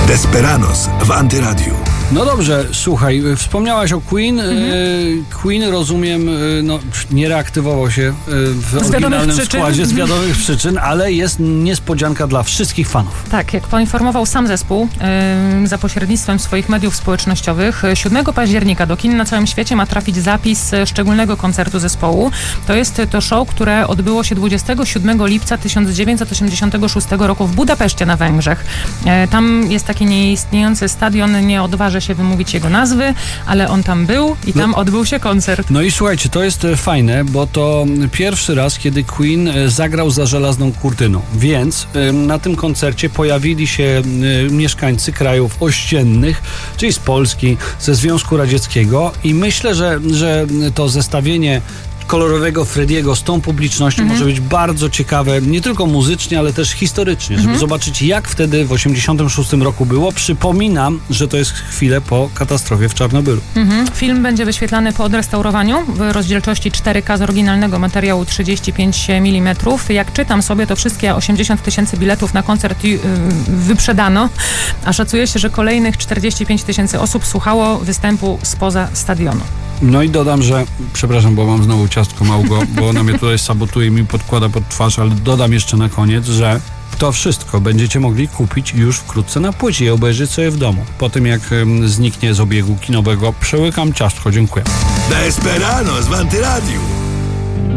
Desperados w Antyradiu. No dobrze, słuchaj, wspomniałaś o Queen. Queen, rozumiem, nie reaktywował się w oryginalnym składzie z wiadomych przyczyn, ale jest niespodzianka dla wszystkich fanów. Tak, jak poinformował sam zespół za pośrednictwem swoich mediów społecznościowych, 7 października do kin na całym świecie ma trafić zapis szczególnego koncertu zespołu. To jest to show, które odbyło się 27 lipca 1986 roku w Budapeszcie na Węgrzech. Tam jest taki nieistniejący stadion, nie odważę się wymówić jego nazwy, ale on tam był i tam odbył się koncert. No i słuchajcie, to jest fajne, bo to pierwszy raz, kiedy Queen zagrał za żelazną kurtyną, więc na tym koncercie pojawili się mieszkańcy krajów ościennych, czyli z Polski, ze Związku Radzieckiego i myślę, że to zestawienie kolorowego Frediego z tą publicznością może być bardzo ciekawe, nie tylko muzycznie, ale też historycznie, żeby zobaczyć, jak wtedy w 86 roku było. Przypominam, że to jest chwilę po katastrofie w Czarnobylu. Film będzie wyświetlany po odrestaurowaniu w rozdzielczości 4K z oryginalnego materiału 35 mm. Jak czytam sobie, to wszystkie 80 000 biletów na koncert wyprzedano, a szacuje się, że kolejnych 45 000 osób słuchało występu spoza stadionu. No i dodam, że, przepraszam, bo mam znowu ciastko Małgo, bo ona mnie tutaj sabotuje i mi podkłada pod twarz, ale dodam jeszcze na koniec, że to wszystko będziecie mogli kupić już wkrótce na płycie i obejrzeć sobie w domu. Po tym, jak zniknie z obiegu kinowego, przełykam ciastko. Dziękuję. Desperados w Antyradiu.